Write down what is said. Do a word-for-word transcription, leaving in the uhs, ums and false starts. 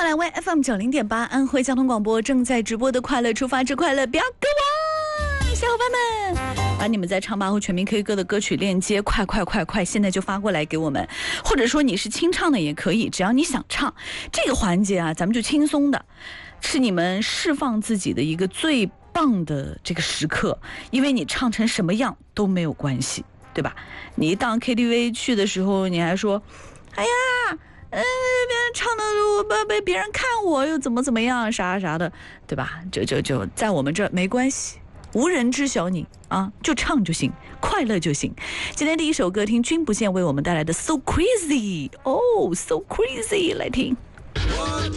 来为 F M 九零点八安徽交通广播正在直播的快乐出发之快乐飙歌王，小伙伴们，把你们在唱吧或全民 K 歌的歌曲链接快快快快现在就发过来给我们，或者说你是清唱的也可以，只要你想唱。这个环节啊，咱们就轻松的，是你们释放自己的一个最棒的这个时刻，因为你唱成什么样都没有关系，对吧？你一到 K T V 去的时候，你还说，哎呀，呃，别人唱的不被别人看我又怎么怎么样啥啥的，对吧？就就就在我们这没关系，无人知晓你啊，就唱就行，快乐就行。今天第一首歌听君不见为我们带来的 So Crazy， 哦 So Crazy， 来听。